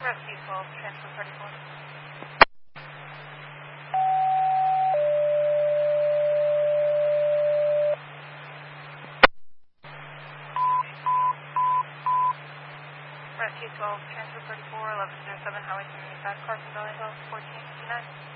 Rescue 12, transfer 34. Rescue 12, transfer 34, 1107, Highway 75, Carson Valley Hill, 1459.